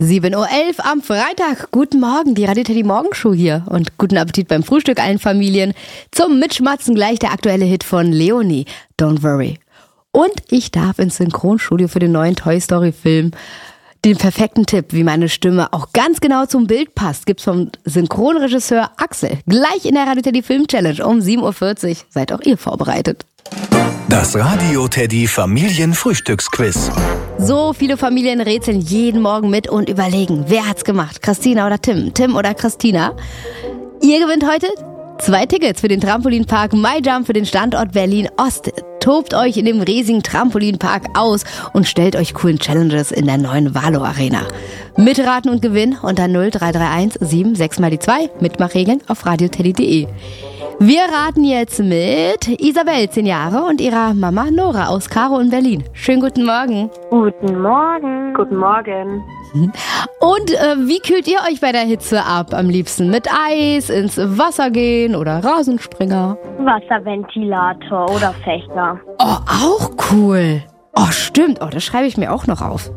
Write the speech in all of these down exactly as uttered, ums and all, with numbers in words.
sieben Uhr elf am Freitag. Guten Morgen, die Radio Teddy Morgenshow hier. Und guten Appetit beim Frühstück allen Familien. Zum Mitschmatzen gleich der aktuelle Hit von Leonie, Don't Worry. Und ich darf ins Synchronstudio für den neuen Toy Story Film. Den perfekten Tipp, wie meine Stimme auch ganz genau zum Bild passt, gibt's vom Synchronregisseur Axel. Gleich in der Radio Teddy Film Challenge um sieben Uhr vierzig. Seid auch ihr vorbereitet. Das Radio Teddy Familienfrühstücksquiz. So viele Familien rätseln jeden Morgen mit und überlegen, wer hat's gemacht? Christina oder Tim? Tim oder Christina? Ihr gewinnt heute zwei Tickets für den Trampolinpark MyJump für den Standort Berlin-Ost. Tobt euch in dem riesigen Trampolinpark aus und stellt euch coolen Challenges in der neuen Valo Arena. Mitraten und gewinnen unter null drei drei eins sieben sechs mal die zwei. Mitmachregeln auf radioteddy punkt de. Wir raten jetzt mit Isabel, zehn Jahre, und ihrer Mama Nora aus Karo in Berlin. Schönen guten Morgen. Guten Morgen. Guten Morgen. Und äh, wie kühlt ihr euch bei der Hitze ab? Am liebsten mit Eis, ins Wasser gehen oder Rasenspringer? Wasserventilator oder Fächer. Oh, auch cool. Oh, stimmt. Oh, das schreibe ich mir auch noch auf.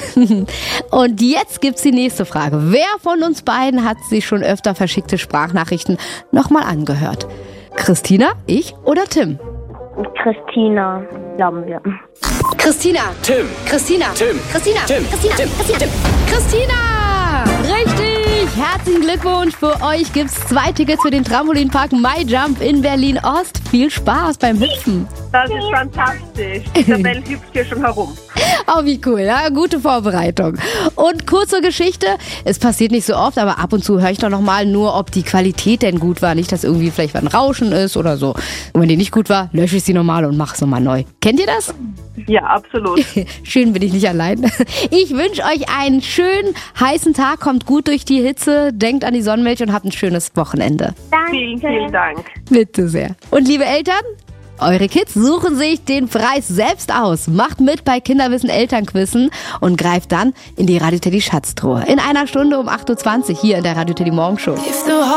Und jetzt gibt's die nächste Frage. Wer von uns beiden hat sich schon öfter verschickte Sprachnachrichten nochmal angehört? Christina, ich oder Tim? Christina, glauben wir. Christina. Tim. Christina. Tim. Christina. Tim. Christina. Tim. Christina. Tim. Christina. Richtig. Herzlichen Glückwunsch. Für euch gibt's zwei Tickets für den Trampolinpark MyJump in Berlin-Ost. Viel Spaß beim Hüpfen. Das ist fantastisch. Isabel hüpft hier schon herum. Oh, wie cool, ja? Gute Vorbereitung. Und kurze Geschichte, es passiert nicht so oft, aber ab und zu höre ich doch nochmal nur, ob die Qualität denn gut war. Nicht, dass irgendwie vielleicht ein Rauschen ist oder so. Und wenn die nicht gut war, lösche ich sie nochmal und mache es nochmal neu. Kennt ihr das? Ja, absolut. Schön, bin ich nicht allein. Ich wünsche euch einen schönen, heißen Tag. Kommt gut durch die Hitze, denkt an die Sonnenmilch und habt ein schönes Wochenende. Danke. Vielen, vielen Dank. Bitte sehr. Und liebe Eltern, eure Kids suchen sich den Preis selbst aus. Macht mit bei Kinderwissen Elternquizzen und greift dann in die Radio Teddy Schatztruhe. In einer Stunde um acht Uhr zwanzig hier in der Radio Teddy Morgenshow.